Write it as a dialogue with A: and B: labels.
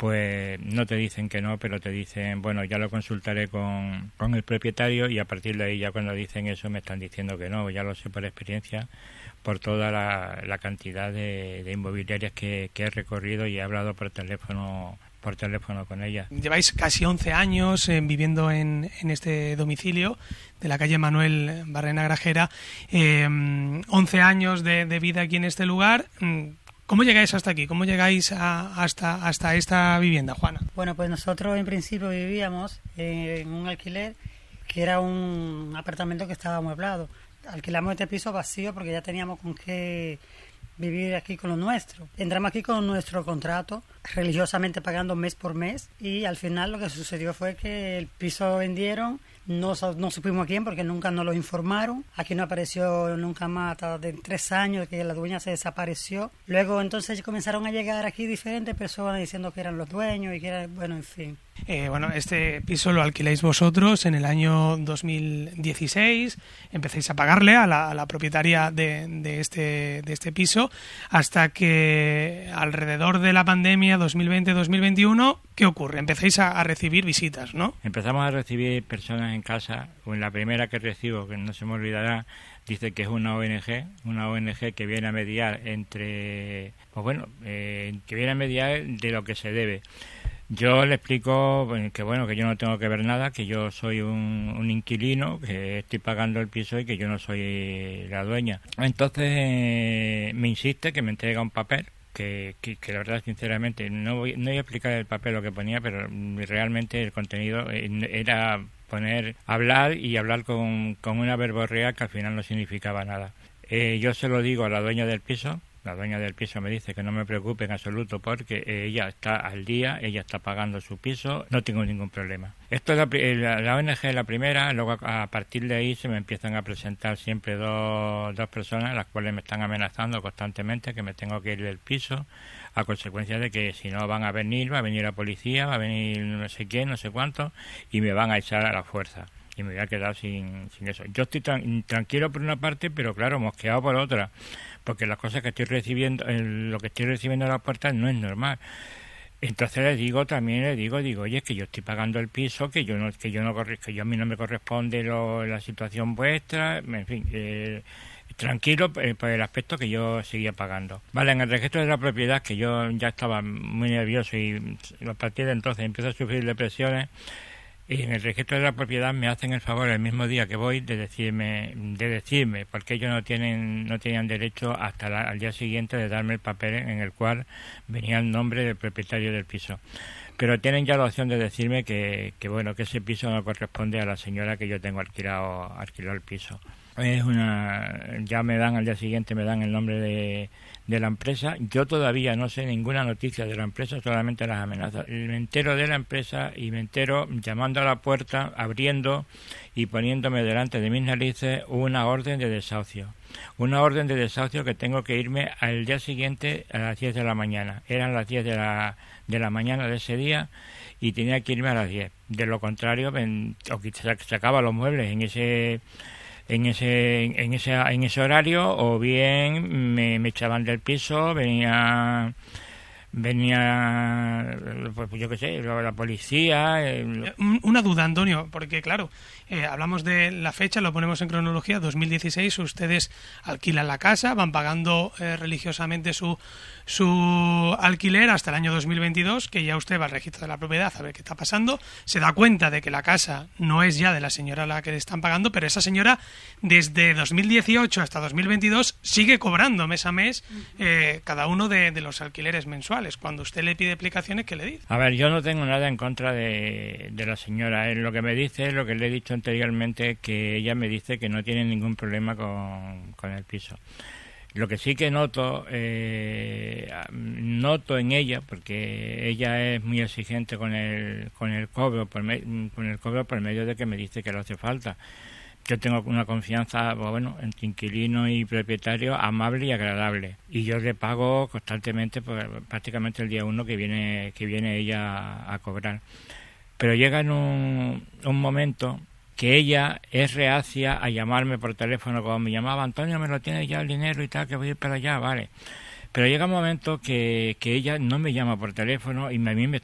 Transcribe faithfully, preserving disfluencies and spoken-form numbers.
A: pues no te dicen que no, pero te dicen, bueno, ya lo consultaré con, con el propietario, y a partir de ahí ya cuando dicen eso me están diciendo que no, ya lo sé por experiencia, por toda la, la cantidad de, de inmobiliarias que, que he recorrido y he hablado por teléfono por teléfono con ella.
B: Lleváis casi once años eh, viviendo en, en este domicilio de la calle Manuel Barrena Grajera, eh, once años de, de vida aquí en este lugar. ¿Cómo llegáis hasta aquí? ¿Cómo llegáis a, hasta, hasta esta vivienda, Juana?
C: Bueno, pues nosotros en principio vivíamos en un alquiler que era un apartamento que estaba amueblado. Alquilamos este piso vacío porque ya teníamos con qué vivir aquí con lo nuestro. Entramos aquí con nuestro contrato, religiosamente pagando mes por mes, y al final lo que sucedió fue que el piso vendieron, no, no supimos a quién porque nunca nos lo informaron, aquí no apareció nunca más hasta de tres años que la dueña se desapareció. Luego entonces comenzaron a llegar aquí diferentes personas diciendo que eran los dueños y que era, bueno, en fin.
B: Eh, bueno, este piso lo alquiláis vosotros en el año dos mil dieciséis, empecéis a pagarle a la, a la propietaria de, de, este, de este piso, hasta que alrededor de la pandemia dos mil veinte dos mil veintiuno, ¿qué ocurre? Empecéis a, a recibir visitas, ¿no?
A: Empezamos a recibir personas en casa. La primera que recibo, que no se me olvidará, dice que es una O N G, una O N G que viene a mediar entre, pues bueno, eh, que viene a mediar de lo que se debe. Yo le explico que bueno, que yo no tengo que ver nada, que yo soy un, un inquilino, que estoy pagando el piso y que yo no soy la dueña. Entonces eh, me insiste que me entrega un papel, que, que, que la verdad sinceramente no voy, no voy a explicar el papel lo que ponía, pero realmente el contenido era poner, hablar y hablar con, con una verborrea que al final no significaba nada. Eh, yo se lo digo a la dueña del piso. La dueña del piso me dice que no me preocupe en absoluto porque ella está al día, ella está pagando su piso, no tengo ningún problema. Esto es la, la, la O N G es la primera, luego a, a partir de ahí se me empiezan a presentar siempre dos, dos personas, las cuales me están amenazando constantemente que me tengo que ir del piso, a consecuencia de que si no van a venir, va a venir la policía, va a venir no sé quién, no sé cuánto, y me van a echar a la fuerza. Y me voy a quedar sin, sin eso. Yo estoy tran- tranquilo por una parte, pero claro, mosqueado por otra, porque las cosas que estoy recibiendo, el, lo que estoy recibiendo a las puertas no es normal. Entonces le digo, también le digo, digo, oye, es que yo estoy pagando el piso, que yo no, que yo no que yo a mí no me corresponde lo, la situación vuestra, en fin, eh, tranquilo eh, por el aspecto que yo seguía pagando. Vale, en el registro de la propiedad, que yo ya estaba muy nervioso y a partir de entonces empiezo a sufrir depresiones. Y en el registro de la propiedad me hacen el favor el mismo día que voy de decirme, de decirme, porque ellos no tienen, no tenían derecho hasta la, al día siguiente de darme el papel en el cual venía el nombre del propietario del piso. Pero tienen ya la opción de decirme que, que bueno, que ese piso no corresponde a la señora que yo tengo alquilado, alquilado el piso. Es una, ya me dan al día siguiente me dan el nombre de de la empresa. Yo todavía no sé ninguna noticia de la empresa, solamente las amenazas. Me entero de la empresa y me entero llamando a la puerta, abriendo y poniéndome delante de mis narices una orden de desahucio. Una orden de desahucio que tengo que irme al día siguiente a las diez de la mañana. Eran las diez de la, de la mañana de ese día y tenía que irme a las diez. De lo contrario, ven, o que sacaba los muebles en ese... en ese en ese en ese horario, o bien me, me echaban del piso, venía venía pues yo qué sé, la policía. El...
B: Una duda, Antonio, porque claro, eh, hablamos de la fecha, lo ponemos en cronología, dos mil dieciséis, ustedes alquilan la casa, van pagando eh, religiosamente su su alquiler hasta el año dos mil veintidós, que ya usted va al registro de la propiedad a ver qué está pasando, se da cuenta de que la casa no es ya de la señora a la que le están pagando, pero esa señora desde dos mil dieciocho hasta dos mil veintidós sigue cobrando mes a mes eh, cada uno de, de los alquileres mensuales. Cuando usted le pide explicaciones, ¿qué le dice?
A: A ver, yo no tengo nada en contra de, de la señora. Él lo que me dice es lo que le he dicho anteriormente, que ella me dice que no tiene ningún problema con, con el piso. Lo que sí que noto, eh, noto en ella, porque ella es muy exigente con el con el cobro por me, con el cobro por medio de que me dice que le hace falta. Yo tengo una confianza, bueno, entre inquilino y propietario amable y agradable, y yo le pago constantemente, pues, prácticamente el día uno que viene que viene ella a, a cobrar. Pero llega en un, un momento que ella es reacia a llamarme por teléfono, como me llamaba, Antonio, me lo tienes ya el dinero y tal, que voy a ir para allá, vale. Pero llega un momento que, que ella no me llama por teléfono y a mí me